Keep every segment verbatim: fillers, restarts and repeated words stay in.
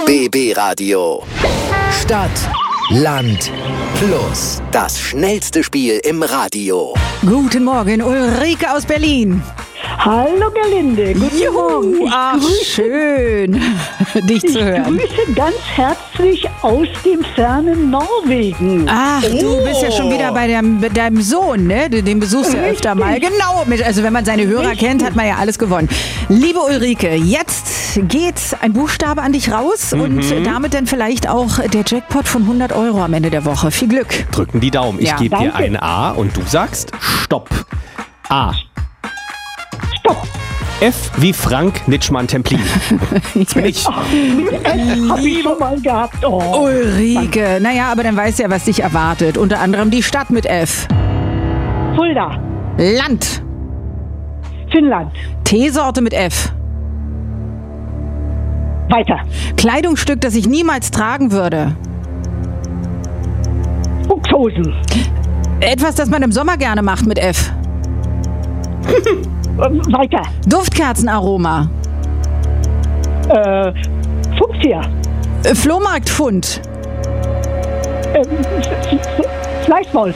B B Radio. Stadt, Land, Plus. Das schnellste Spiel im Radio. Guten Morgen, Ulrike aus Berlin. Hallo Gerlinde, guten Juhu, Morgen. ach, grüße, schön, dich zu hören. Ich grüße ganz herzlich aus dem fernen Norwegen. Ach, du bist ja schon wieder bei deinem, bei deinem Sohn, ne? Den besuchst du ja öfter mal. Genau, also wenn man seine Hörer Richtig. kennt, hat man ja alles gewonnen. Liebe Ulrike, jetzt geht ein Buchstabe an dich raus Mhm. und damit dann vielleicht auch der Jackpot von hundert Euro am Ende der Woche. Viel Glück. Drücken die Daumen. Ich Ja, gebe dir danke. ein A und du sagst Stopp. A. Stopp. F wie Frank Nitschmann-Templin. Jetzt bin ich. Mit F habe ich schon mal gehabt. Oh. Ulrike, naja, aber dann weißt du ja, was dich erwartet. Unter anderem die Stadt mit F. Fulda, Land. Finnland. Teesorte mit F. Weiter. Kleidungsstück, das ich niemals tragen würde. Buchshosen. Etwas, das man im Sommer gerne macht mit F. Ähm, weiter. Duftkerzenaroma. Äh, Fuchsia. Äh, Flohmarktfund. Ähm, F- F- Fleischwolf.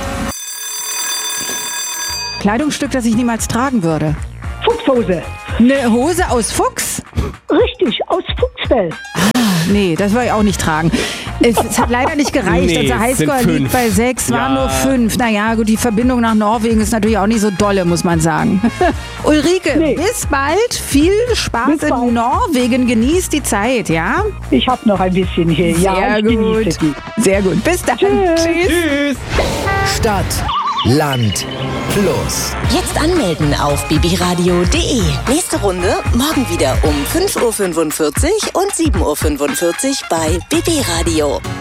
Kleidungsstück, das ich niemals tragen würde. Fuchshose. Eine Hose aus Fuchs? Richtig, aus Fuchsfell. Nee, das will ich auch nicht tragen. Es, es hat leider nicht gereicht. Nee, Unser es Highscore sind liegt fünf. bei sechs, waren Ja. nur fünf. Naja, gut, die Verbindung nach Norwegen ist natürlich auch nicht so dolle, muss man sagen. Ulrike, Nee. bis bald. Viel Spaß Bis in bald. Norwegen. Genießt die Zeit, ja? Ich habe noch ein bisschen hier. Sehr ja, ich gut. genieße die. Sehr gut. Bis dann. Tschüss. Tschüss. Stadt, Land, Plus. Jetzt anmelden auf b b radio punkt d e. Nächste Runde morgen wieder um fünf Uhr fünfundvierzig und sieben Uhr fünfundvierzig bei B B Radio.